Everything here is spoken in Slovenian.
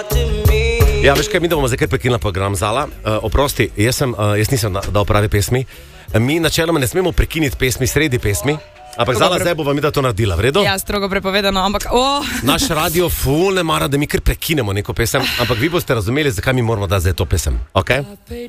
Ja, veš kaj, mi da bomo zdaj kar prekinila program Zala. Oprosti, jaz nisem dal prave pesmi. Mi načeloma ne smemo prekiniti pesmi sredi pesmi. Ampak Zala, zdaj bova mi da to naredila, v redu? Ja, strogo prepovedano, ampak Naš radio ful ne mara, da mi kar prekinemo neko pesem. Ampak vi boste razumeli, zakaj mi moramo dati zdaj to pesem, ok?